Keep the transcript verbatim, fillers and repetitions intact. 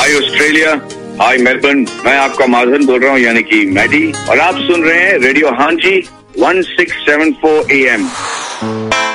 हाय Australia, हाय Melbourne, मैं आपका माधवन बोल रहा हूँ, यानी कि मैडी, और आप सुन रहे हैं रेडियो हांजी one six seven four A M.